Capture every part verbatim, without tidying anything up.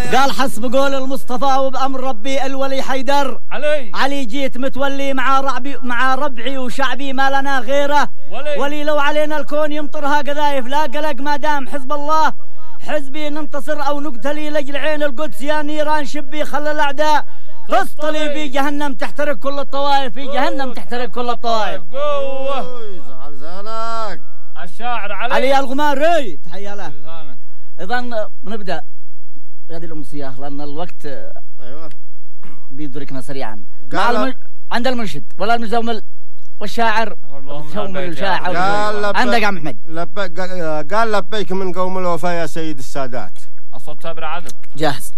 قال حسب قول المصطفى وبأمر ربي الولي حيدر علي علي جيت متولي مع ربعي مع ربعي وشعبي ما لنا غيره ولي, ولي لو علينا الكون يمطرها قذايف لا قلق ما دام حزب الله حزبي ننتصر او نقتلي لاجل عين القدس يا نيران شبي خلى الاعداء تسطلي في جهنم تحترق كل الطوائف في جهنم تحترق كل الطوائف. قوه زعل زانك الشاعر علي علي الغماري تحيه له. اذا بنبدا هذه الامسيه لان الوقت ايوه بيدركنا سريعا. مع الم... عند المنشد ولا المزومل والشاعر المزومل والشاعر عندك يا عم احمد. لبيك قال لبيك من قوم الوفاء يا سيد السادات. الصوت تابع عدل جاهز.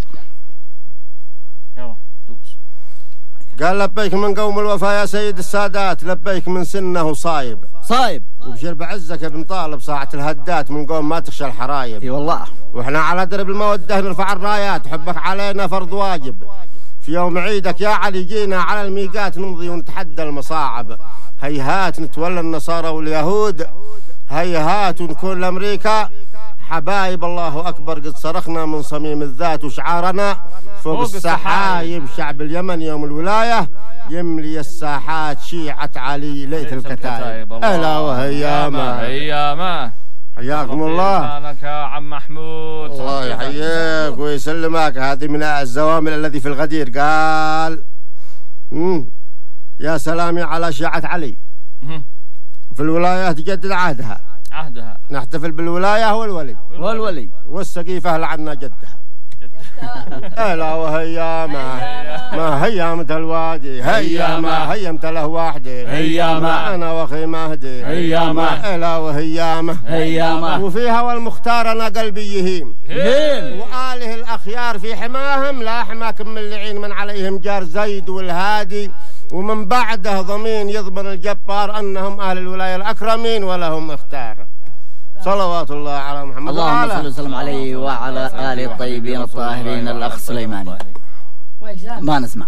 يلا دوس. قال لبيك من قوم الوفاء يا سيد السادات لبيك من سنه صايب صايب وبشر بعزك يا ابن طالب ساعة الهدات من قوم ما تخشى الحرايب. اي والله واحنا على درب المودة نرفع الرايات حبك علينا فرض واجب. في يوم عيدك يا علي جينا على الميقات نمضي ونتحدى المصاعب. هيهات نتولى النصارى واليهود هيهات ونكون لأمريكا حبايب. الله أكبر قد صرخنا من صميم الذات وشعارنا فوق السحايب. شعب اليمن يوم الولاية يملي الساحات شيعة علي ليت الكتايب. أهلا وهياما هياما حياكم الله. لك يا عم محمود. الله يحييك ويسلمك. هذه من الزوامل الذي في الغدير. قال مم. يا سلامي على شيعة علي في الولاية تجدد عهدها عهدها نحتفل بالولاية والولي والولي والسقيفة لعنا جدها. أهلا وهياما ما هيامت الوادي هياما هيمت له وحدي هياما أنا وأخي مهدي هياما أهلا وهياما هياما وفي هوى المختار أنا قلبي يهيم هيم وآله الأخيار في حماهم لا حماكم من اللعين من عليهم جار زيد والهادي ومن بعده ضمين يضمن الجبار أنهم أهل الولاية الأكرمين ولهم اختار. صلوات الله على محمد. اللهم صل وسلم عليه وعلى آله الطيبين الطاهرين. الأخ سليماني ما نسمع.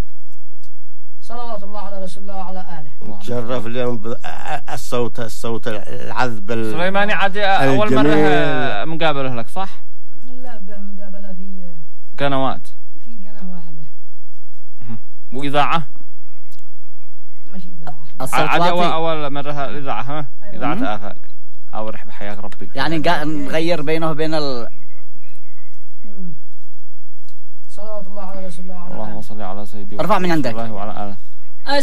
صلوات الله على رسول الله وعلى آله. تشرف اليوم بالصوت الصوت العذب سليماني عاد أول مرة مقابله لك صح؟ لا مقابلة في قنوات في قناة واحدة وإذاعة مش إذاعة. عاد أول أول مرة الإذاعة ها إذاعة آفاق. أو رحب حياك ربي. يعني نغير بينه وبين ال صلوات الله على رسول الله. اللهم صل على سيدنا ارفع من عندك. الله وعلى آله.